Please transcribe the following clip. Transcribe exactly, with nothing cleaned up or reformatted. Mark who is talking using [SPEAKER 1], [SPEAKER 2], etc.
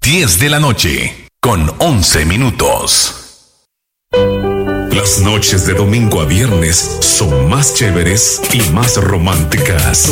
[SPEAKER 1] diez de la noche, con once minutos. Las noches de domingo a viernes son más chéveres y más románticas.